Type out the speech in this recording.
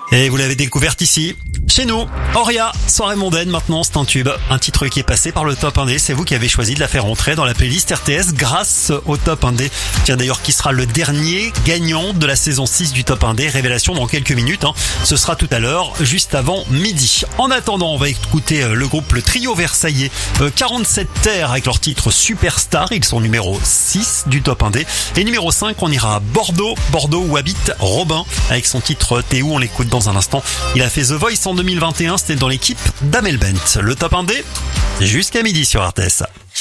Et vous l'avez découverte ici, chez nous. Auria, soirée mondaine maintenant, c'est un tube. Un titre qui est passé par le top 1D. C'est vous qui avez choisi de la faire entrer dans la playlist RTS grâce au top 1D. Tiens d'ailleurs, qui sera le dernier gagnant de la saison 6 du top 1D. Révélation dans quelques minutes. Ce sera tout à l'heure, juste avant midi. En attendant, on va écouter le groupe, le trio versaillais 47 Terres avec leur titre Superstar. Ils sont numéro 6 du top 1D. Et numéro 5, on ira à Bordeaux où habite Robin avec son titre T'es où, on l'écoute dans un instant. Il a fait The Voice en 2021, c'était dans l'équipe d'Amel Bent. Le top 1D jusqu'à midi sur RTS.